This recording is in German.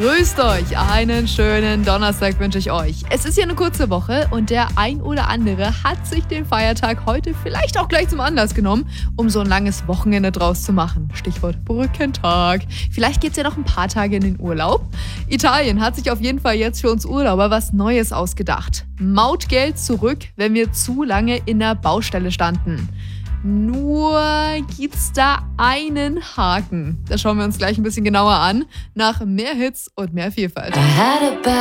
Grüßt euch, einen schönen Donnerstag wünsche ich euch. Es ist ja eine kurze Woche und der ein oder andere hat sich den Feiertag heute vielleicht auch gleich zum Anlass genommen, um so ein langes Wochenende draus zu machen. Stichwort Brückentag. Vielleicht geht's ja noch ein paar Tage in den Urlaub. Italien hat sich auf jeden Fall jetzt für uns Urlauber was Neues ausgedacht. Mautgeld zurück, wenn wir zu lange in der Baustelle standen. Nur gibt's da einen Haken. Das schauen wir uns gleich ein bisschen genauer an. Nach mehr Hits und mehr Vielfalt.